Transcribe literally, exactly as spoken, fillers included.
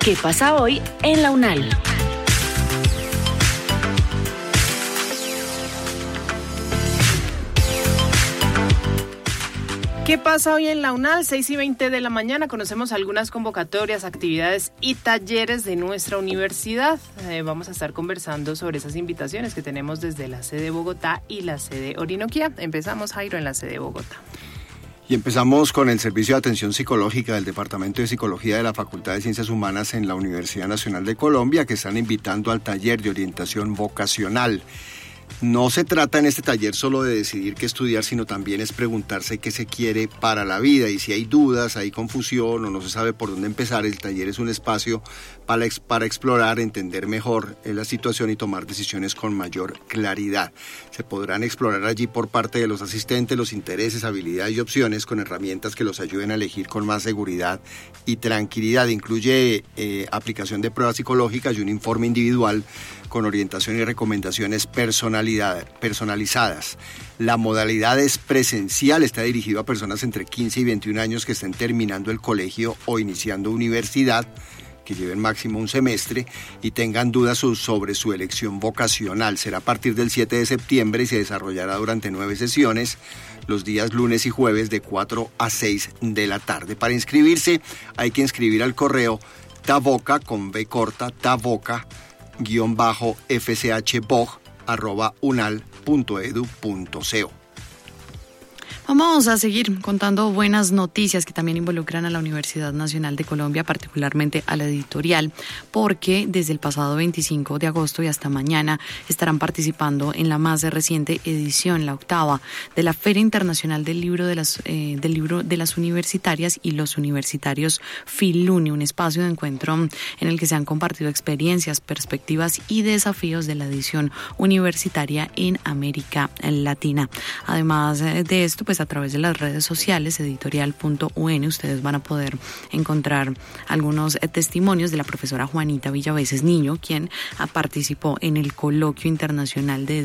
¿Qué pasa hoy en la UNAL? ¿Qué pasa hoy en la UNAL? seis y veinte de la mañana conocemos algunas convocatorias, actividades y talleres de nuestra universidad. Eh, vamos a estar conversando sobre esas invitaciones que tenemos desde la sede de Bogotá y la sede Orinoquía. Empezamos, Jairo, en la sede de Bogotá. Y empezamos con el Servicio de Atención Psicológica del Departamento de Psicología de la Facultad de Ciencias Humanas en la Universidad Nacional de Colombia, que están invitando al taller de orientación vocacional. No se trata en este taller solo de decidir qué estudiar, sino también es preguntarse qué se quiere para la vida, y si hay dudas, hay confusión o no se sabe por dónde empezar, el taller es un espacio para, para explorar, entender mejor la situación y tomar decisiones con mayor claridad. Se podrán explorar allí por parte de los asistentes los intereses, habilidades y opciones con herramientas que los ayuden a elegir con más seguridad y tranquilidad. Incluye eh, aplicación de pruebas psicológicas y un informe individual con orientación y recomendaciones personalizadas. La modalidad es presencial, está dirigido a personas entre quince y veintiún años que estén terminando el colegio o iniciando universidad, que lleven máximo un semestre y tengan dudas sobre su elección vocacional. Será a partir del siete de septiembre y se desarrollará durante nueve sesiones, los días lunes y jueves de cuatro a seis de la tarde. Para inscribirse hay que inscribir al correo taboca, con B corta, taboca, guión bajo fchbog arroba unal punto edu punto co. Vamos a seguir contando buenas noticias que también involucran a la Universidad Nacional de Colombia, particularmente a la editorial, porque desde el pasado veinticinco de agosto y hasta mañana estarán participando en la más reciente edición, la octava, de la Feria Internacional del Libro de las, eh, del Libro de las Universitarias y los Universitarios Filuni, un espacio de encuentro en el que se han compartido experiencias, perspectivas y desafíos de la edición universitaria en América Latina. Además de esto, pues a través de las redes sociales, editorial punto u n, ustedes van a poder encontrar algunos testimonios de la profesora Juanita Villaveses Niño, quien participó en el coloquio internacional de